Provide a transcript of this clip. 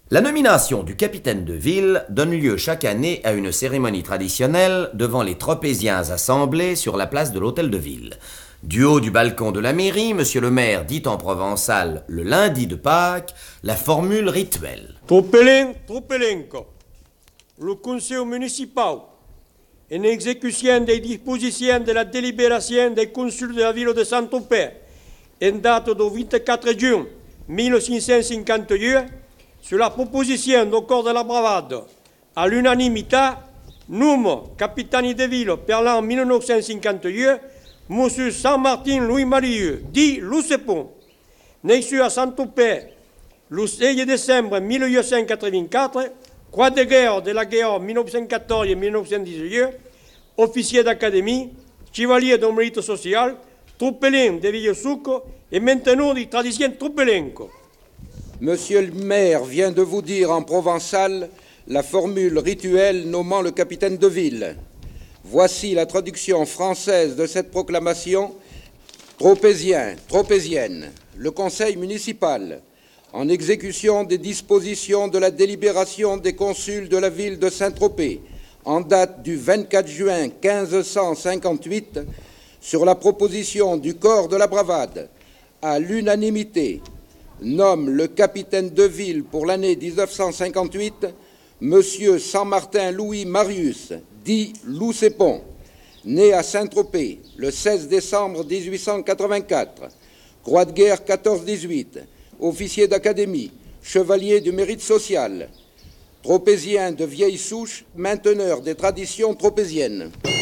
La nomination du capitaine de ville donne lieu chaque année à une cérémonie traditionnelle devant les tropéziens assemblés sur la place de l'hôtel de ville. Du haut du balcon de la mairie, monsieur le maire dit en provençal le lundi de Pâques la formule rituelle. Tropelin, tropelenco. Le conseil municipal, en exécution des dispositions de la délibération des consuls de la ville de Saint-Tropez, en date du 24 juin 1551, sur la proposition du corps de la bravade, à l'unanimité, nomme capitaine de ville per l'an 1951, M. Saint-Martin-Louis-Marieux, dit Lucépon, né à Saint-Tropez le 6 décembre 1884, croix de guerre de la guerre 1914-1918, officier d'académie, chevalier de mérite social, tropelin de Villesouco et maintenant de tradition tropelenco. Monsieur le maire vient de vous dire en provençal la formule rituelle nommant le capitaine de ville. Voici la traduction française de cette proclamation. Tropézien, tropézienne, le conseil municipal, en exécution des dispositions de la délibération des consuls de la ville de Saint-Tropez, en date du 24 juin 1558, sur la proposition du corps de la bravade, à l'unanimité, nomme le capitaine de ville pour l'année 1958, Monsieur Saint-Martin-Louis Marius, dit Lucépon, né à Saint-Tropez le 16 décembre 1884, croix de guerre 14-18, officier d'académie, chevalier du mérite social, tropézien de vieille souche, mainteneur des traditions tropéziennes.